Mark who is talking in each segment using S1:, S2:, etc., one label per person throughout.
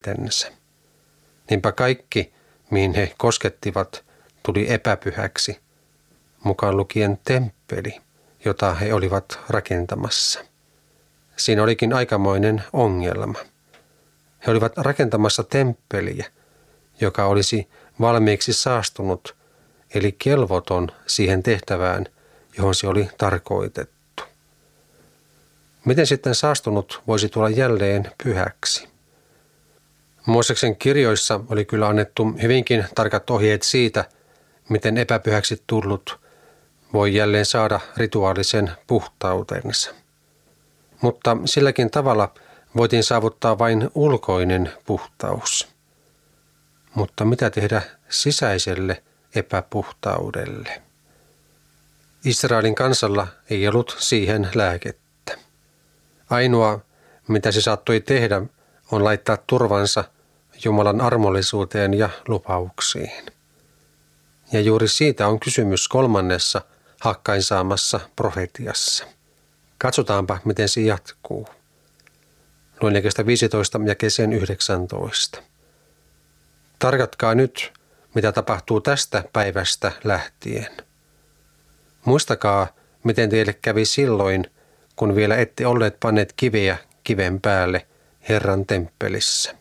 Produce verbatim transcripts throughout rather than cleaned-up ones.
S1: ittensä. Niinpä kaikki, mihin he koskettivat, tuli epäpyhäksi, mukaan lukien temppeli, jota he olivat rakentamassa. Siinä olikin aikamoinen ongelma. He olivat rakentamassa temppeliä, joka olisi valmiiksi saastunut, eli kelvoton siihen tehtävään, johon se oli tarkoitettu. Miten sitten saastunut voisi tulla jälleen pyhäksi? Mooseksen kirjoissa oli kyllä annettu hyvinkin tarkat ohjeet siitä, miten epäpyhäksi tullut voi jälleen saada rituaalisen puhtautensa. Mutta silläkin tavalla voitiin saavuttaa vain ulkoinen puhtaus. Mutta mitä tehdä sisäiselle epäpuhtaudelle? Israelin kansalla ei ollut siihen lääkettä. Ainoa, mitä se saattoi tehdä, on laittaa turvansa Jumalan armollisuuteen ja lupauksiin. Ja juuri siitä on kysymys kolmannessa Hakkain saamassa profetiassa. Katsotaanpa, miten se jatkuu. Luen jakeesta viisitoista jakeeseen yhdeksäntoista. Tarkatkaa nyt, mitä tapahtuu tästä päivästä lähtien. Muistakaa, miten teille kävi silloin, kun vielä ette olleet panneet kiveä kiven päälle Herran temppelissä.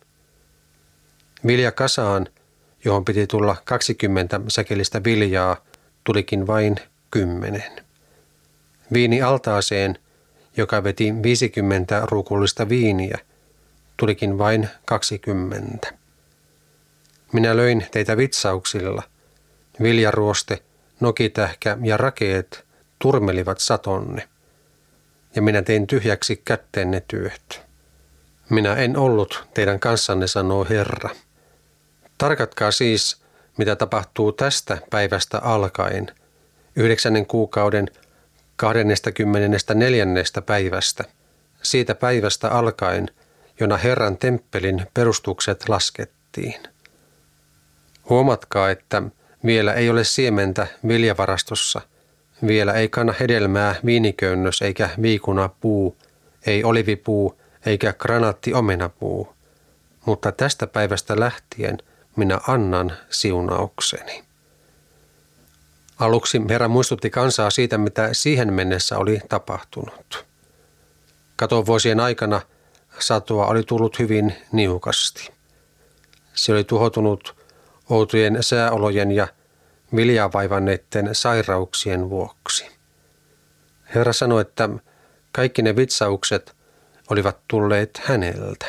S1: Vilja kasaan, johon piti tulla kaksikymmentä säkelistä viljaa, tulikin vain kymmenen. Viini altaaseen, joka veti viisikymmentä ruukullista viiniä, tulikin vain kaksikymmentä. Minä löin teitä vitsauksilla. Viljaruoste, nokitähkä ja rakeet turmelivat satonne, ja minä tein tyhjäksi kätteenne työt. Minä en ollut teidän kanssanne, sanoo Herra. Tarkatkaa siis, mitä tapahtuu tästä päivästä alkaen, yhdeksännen kuukauden kahdestakymmenestä neljännestä päivästä, siitä päivästä alkaen, jona Herran temppelin perustukset laskettiin. Huomatkaa, että vielä ei ole siementä viljavarastossa, vielä ei kanna hedelmää viiniköynnös eikä viikunapuu, ei olivipuu eikä granaattiomenapuu, mutta tästä päivästä lähtien minä annan siunaukseni. Aluksi Herra muistutti kansaa siitä, mitä siihen mennessä oli tapahtunut. Katovuosien aikana satoa oli tullut hyvin niukasti. Se oli tuhoutunut outojen sääolojen ja viljaa vaivanneiden sairauksien vuoksi. Herra sanoi, että kaikki ne vitsaukset olivat tulleet häneltä.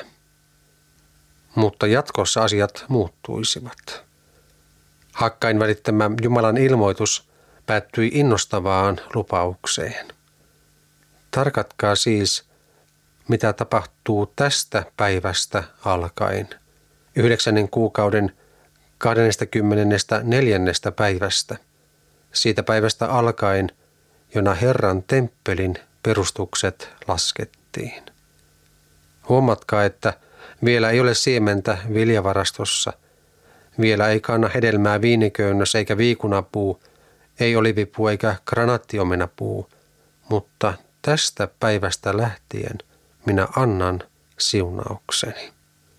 S1: Mutta jatkossa asiat muuttuisivat. Hakkain välittämä Jumalan ilmoitus päättyi innostavaan lupaukseen. Tarkatkaa siis, mitä tapahtuu tästä päivästä alkaen, yhdeksännen kuukauden kahdestakymmenestä neljännestä päivästä, siitä päivästä alkaen, jona Herran temppelin perustukset laskettiin. Huomatkaa, että vielä ei ole siementä viljavarastossa, vielä ei kanna hedelmää viiniköynnös eikä viikunapuu, ei olivipuu eikä granaattiomenapuu, mutta tästä päivästä lähtien minä annan siunaukseni.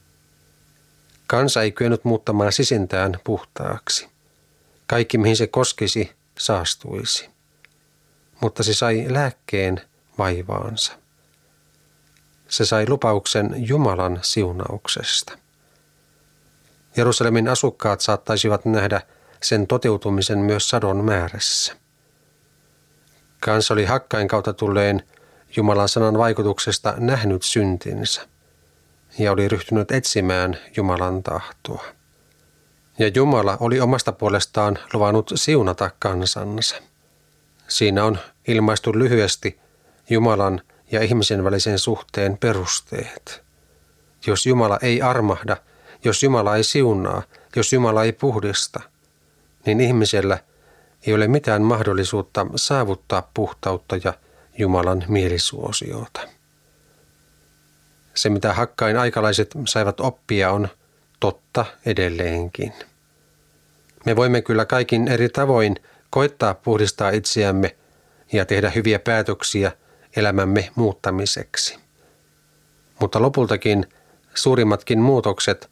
S1: Kansa ei kyennyt muuttamaan sisintään puhtaaksi. Kaikki, mihin se koskisi, saastuisi. Mutta se sai lääkkeen vaivaansa. Se sai lupauksen Jumalan siunauksesta. Jerusalemin asukkaat saattaisivat nähdä sen toteutumisen myös sadon määrässä. Kansa oli Hakkain kautta tulleen Jumalan sanan vaikutuksesta nähnyt syntinsä ja oli ryhtynyt etsimään Jumalan tahtoa. Ja Jumala oli omasta puolestaan luvannut siunata kansansa. Siinä on ilmaistu lyhyesti Jumalan ja ihmisen välisen suhteen perusteet. Jos Jumala ei armahda, jos Jumala ei siunaa, jos Jumala ei puhdista, niin ihmisellä ei ole mitään mahdollisuutta saavuttaa puhtautta ja Jumalan mielisuosiota. Se, mitä Hakkain aikalaiset saivat oppia, on totta edelleenkin. Me voimme kyllä kaikin eri tavoin koettaa puhdistaa itseämme ja tehdä hyviä päätöksiä elämämme muuttamiseksi. Mutta lopultakin Suurimmatkin muutokset